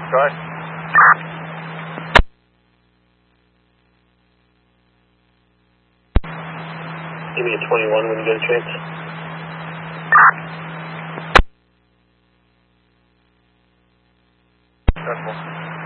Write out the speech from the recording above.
Go ahead. Give me a 21 when you get a chance. Successful.